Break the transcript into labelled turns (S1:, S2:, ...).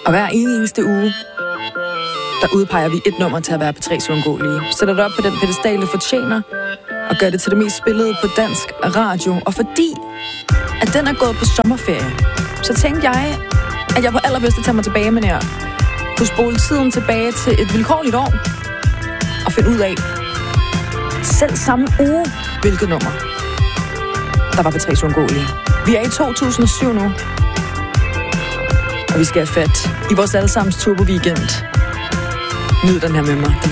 S1: Og hver eneste uge, der udpeger vi et nummer til at være P3's uundgåelige. Sætter det op på den pedestal, det fortjener, og gør det til det mest spillede på dansk radio. Og fordi at den er gået på sommerferie, så tænkte jeg, at jeg på allerbedste tager mig tilbage med nær. Kunne spole tiden tilbage til et vilkårligt år og finde ud af, selv samme uge, hvilket nummer der var P3's uundgåelige. Vi er i 2007 nu, og vi skal have fat i vores allesammens turbo weekend. Nyd den her med mig.